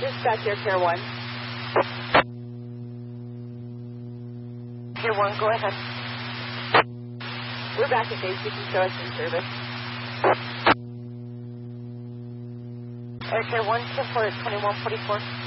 Dispatch Air Care 1. Care 1, go ahead. We're back at base. You can show us in service. Air Care 1, 10-4 at 2144.